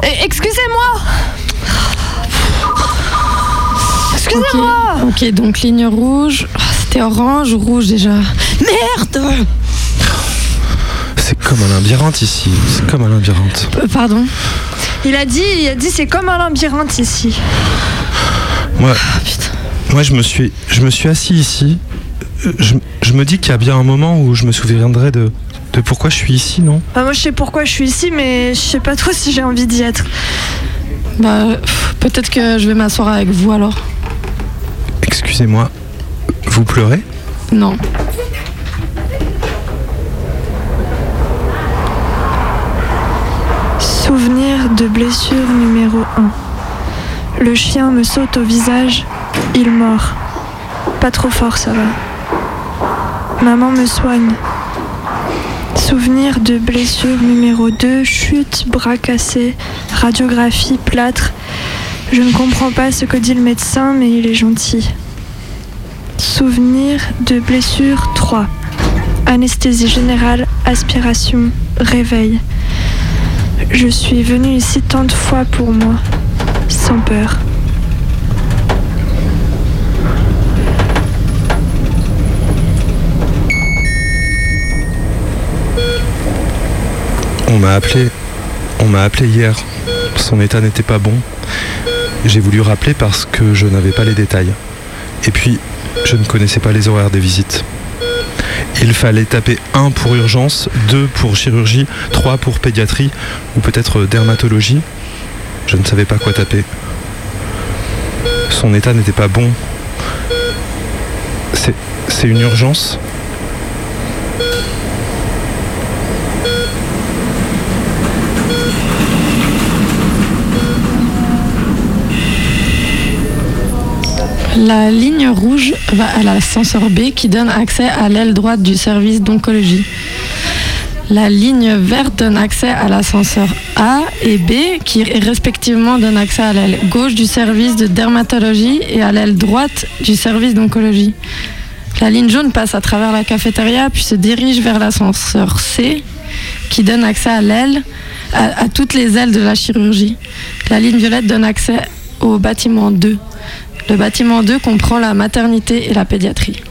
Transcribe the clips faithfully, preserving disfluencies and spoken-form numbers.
Eh, excusez-moi. Excusez-moi. Ok, okay, donc ligne rouge. C'était orange ou rouge déjà? Merde. C'est comme un labyrinthe ici. C'est comme un labyrinthe. Euh, pardon. Il a dit, il a dit, c'est comme un labyrinthe ici. Moi, Ah, putain. moi, je me suis, je me suis assis ici. Je, je me dis qu'il y a bien un moment où je me souviendrai de, de pourquoi je suis ici, non? Bah, moi, je sais pourquoi je suis ici, mais je sais pas trop si j'ai envie d'y être. Bah, pff, peut-être que je vais m'asseoir avec vous alors. Excusez-moi, vous pleurez? Non. Souvenir de blessure numéro un. Le chien me saute au visage, il mord. Pas trop fort, ça va. Maman me soigne. Souvenir de blessure numéro deux, chute, bras cassé, radiographie, plâtre. Je ne comprends pas ce que dit le médecin, mais il est gentil. Souvenir de blessure trois. Anesthésie générale, aspiration, réveil. Je suis venue ici tant de fois pour moi, sans peur. On m'a appelé, on m'a appelé hier. Son état n'était pas bon. J'ai voulu rappeler parce que je n'avais pas les détails. Et puis, je ne connaissais pas les horaires des visites. Il fallait taper un pour urgence, deux pour chirurgie, trois pour pédiatrie ou peut-être dermatologie. Je ne savais pas quoi taper. Son état n'était pas bon. C'est, c'est une urgence ? La ligne rouge va à l'ascenseur B qui donne accès à l'aile droite du service d'oncologie. La ligne verte donne accès à l'ascenseur A et B qui respectivement donnent accès à l'aile gauche du service de dermatologie et à l'aile droite du service d'oncologie. La ligne jaune passe à travers la cafétéria puis se dirige vers l'ascenseur C qui donne accès à l'aile, à, à toutes les ailes de la chirurgie. La ligne violette donne accès au bâtiment deux. Le bâtiment deux comprend la maternité et la pédiatrie.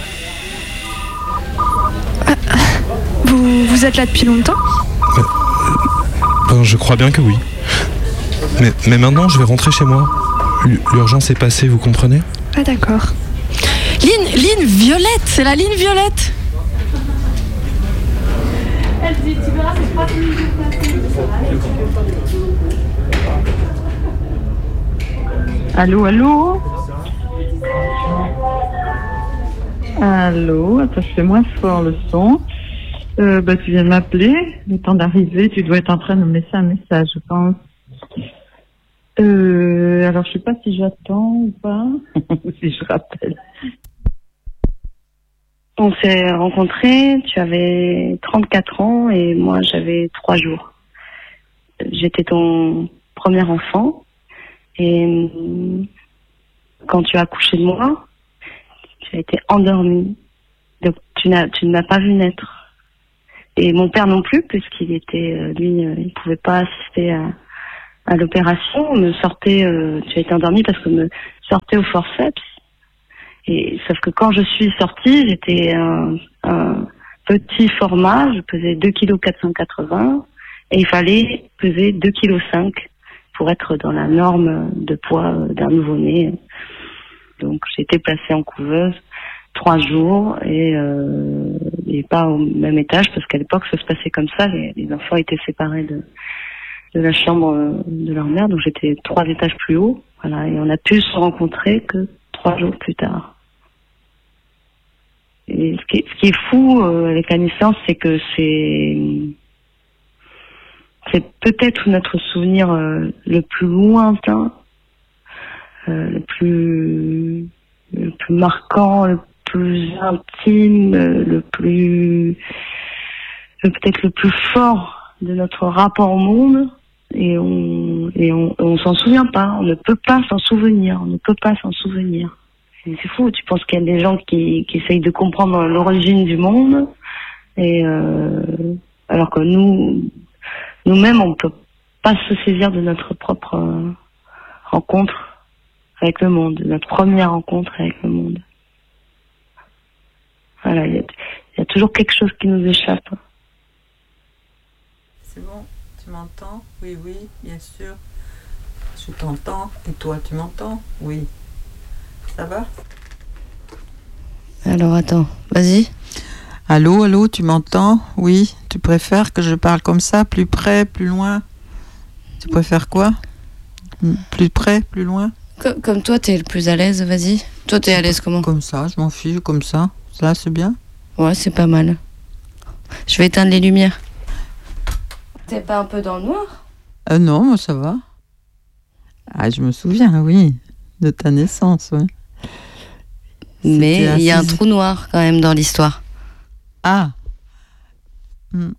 Ah, vous, vous êtes là depuis longtemps ? euh, ben, Je crois bien que oui. Mais, mais maintenant, je vais rentrer chez moi. L'urgence est passée, vous comprenez ? Ah d'accord. Ligne, ligne violette, c'est la ligne violette. Elle dit, tu verras, c'est pas tous les jours passés. Allô, allô Allô, attends, je fais moins fort le son. Euh, bah, tu viens de m'appeler, le temps d'arriver, tu dois être en train de me laisser un message, je pense. Euh, alors, je sais pas si j'attends ou pas, ou si je rappelle. On s'est rencontrés, tu avais trente-quatre ans et moi j'avais trois jours. J'étais ton premier enfant. Et quand tu as accouché de moi, tu as été endormie. Donc tu n'as, tu ne m'as pas vu naître. Et mon père non plus, puisqu'il était, lui, il ne pouvait pas assister à, à l'opération. Me sortait, euh, tu as été endormie parce que me sortait au forceps. Et sauf que quand je suis sortie, j'étais un, un petit format. Je pesais deux virgule quatre cent quatre-vingts et il fallait peser deux virgule cinq kilos. Pour être dans la norme de poids d'un nouveau-né. Donc j'ai été placée en couveuse trois jours et, euh, et pas au même étage parce qu'à l'époque ça se passait comme ça, les, les enfants étaient séparés de, de la chambre de leur mère, donc j'étais trois étages plus haut, voilà, et on a pu se rencontrer que trois jours plus tard. Et ce qui est, ce qui est fou euh, avec la naissance, c'est que c'est c'est peut-être notre souvenir euh, le plus lointain, euh, le plus le plus marquant, le plus intime, euh, le plus euh, peut-être le plus fort de notre rapport au monde, et on et on, on s'en souvient pas, on ne peut pas s'en souvenir, on ne peut pas s'en souvenir. C'est, c'est fou, tu penses qu'il y a des gens qui qui essayent de comprendre l'origine du monde, et euh, alors que nous nous-mêmes, on peut pas se saisir de notre propre euh, rencontre avec le monde, de notre première rencontre avec le monde. Voilà, il y a, il y a toujours quelque chose qui nous échappe. C'est bon, tu m'entends? Oui, oui, bien sûr. Je t'entends. Et toi, tu m'entends? Oui. Ça va? Alors attends, vas-y. Allô, allô, tu m'entends? Oui. Tu préfères que je parle comme ça, plus près, plus loin? Tu préfères quoi? Plus près, plus loin? Comme, comme toi, t'es le plus à l'aise, vas-y. Toi, t'es à l'aise comment? Comme ça, je m'en fiche, comme ça. Là, c'est bien? Ouais, c'est pas mal. Je vais éteindre les lumières. T'es pas un peu dans le noir? Euh, non, moi, ça va. Ah, je me souviens, oui, de ta naissance, ouais. Mais il y a un trou noir quand même dans l'histoire. Ah. Hmm.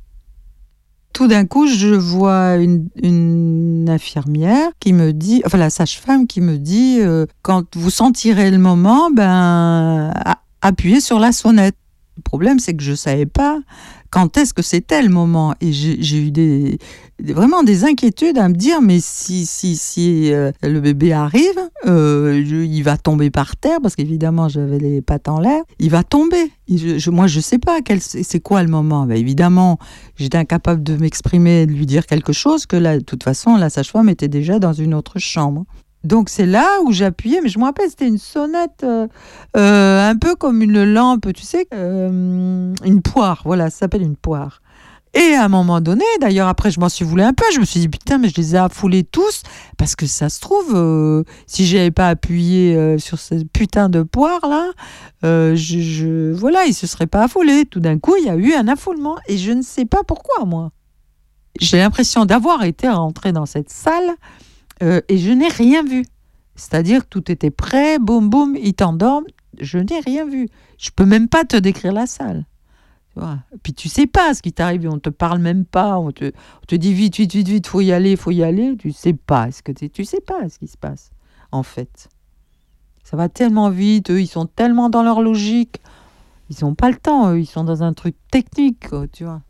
Tout d'un coup, je vois une, une infirmière qui me dit, enfin la sage-femme qui me dit, euh, quand vous sentirez le moment, ben appuyez sur la sonnette. Le problème, c'est que je savais pas quand est-ce que c'était le moment, et j'ai, j'ai eu des, des vraiment des inquiétudes à me dire, mais si si si euh, le bébé arrive, euh, je, il va tomber par terre parce qu'évidemment j'avais les pattes en l'air, il va tomber. Et je, je, moi je sais pas quel, c'est quoi le moment. Ben, évidemment, j'étais incapable de m'exprimer, de lui dire quelque chose, que là, de toute façon la sage-femme était déjà dans une autre chambre. Donc c'est là où j'appuyais, mais je me rappelle, c'était une sonnette euh, euh, un peu comme une lampe, tu sais, euh, une poire, voilà, ça s'appelle une poire. Et à un moment donné, d'ailleurs après je m'en suis voulu un peu, je me suis dit putain, mais je les ai affolés tous, parce que ça se trouve, euh, si j'avais pas appuyé euh, sur cette putain de poire là, euh, je, je, voilà, ils se seraient pas affolés. Tout d'un coup, il y a eu un affoulement, et je ne sais pas pourquoi, moi. J'ai l'impression d'avoir été rentrée dans cette salle, Euh, et je n'ai rien vu. C'est-à-dire que tout était prêt, boum, boum, ils t'endorment. Je n'ai rien vu. Je peux même pas te décrire la salle. Tu vois. Puis tu sais pas ce qui t'arrive, on te parle même pas, on te, on te dit vite, vite, vite, vite, faut y aller, faut y aller. Tu sais pas ce que tu, tu sais pas ce qui se passe, en fait. Ça va tellement vite, eux, ils sont tellement dans leur logique. Ils n'ont pas le temps, eux, ils sont dans un truc technique, quoi, tu vois.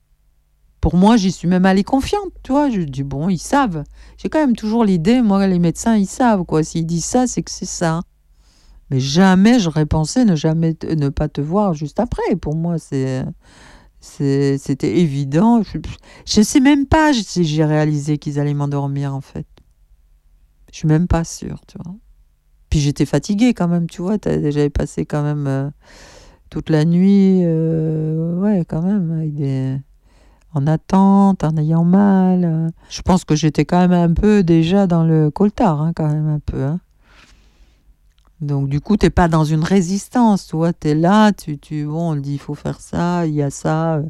Pour moi, j'y suis même allée confiante, tu vois. Je dis, bon, ils savent. J'ai quand même toujours l'idée, moi, les médecins, ils savent, quoi. S'ils disent ça, c'est que c'est ça. Mais jamais j'aurais pensé ne jamais te, ne pas te voir juste après. Pour moi, c'est, c'est, c'était évident. Je ne sais même pas si j'ai réalisé qu'ils allaient m'endormir, en fait. Je suis même pas sûre, tu vois. Puis j'étais fatiguée quand même, tu vois. J'avais passé quand même euh, toute la nuit, euh, ouais, quand même, avec des... en attente, en ayant mal. Je pense que j'étais quand même un peu déjà dans le coltard, hein, quand même un peu. Hein. Donc du coup, t'es pas dans une résistance, tu vois, t'es là, tu, tu, bon, on dit il faut faire ça, il y a ça.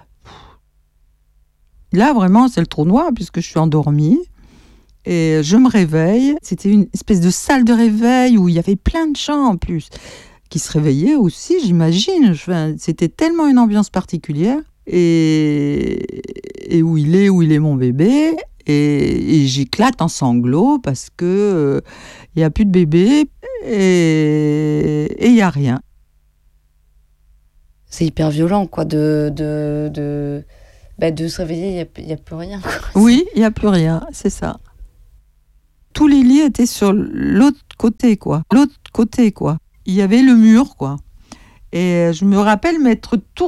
Là, vraiment, c'est le trou noir puisque je suis endormie et je me réveille. C'était une espèce de salle de réveil où il y avait plein de gens en plus qui se réveillaient aussi, j'imagine. Enfin, c'était tellement une ambiance particulière. Et, et où il est, où il est mon bébé, et, et j'éclate en sanglots parce que il euh, y a plus de bébé et il y a rien. C'est hyper violent, quoi, de de de, bah, de se réveiller, il y a, il y a plus rien. Quoi. Oui, il y a plus rien, c'est ça. Tous les lits étaient sur l'autre côté, quoi, l'autre côté, quoi. Il y avait le mur, quoi. Et je me rappelle m'être tournée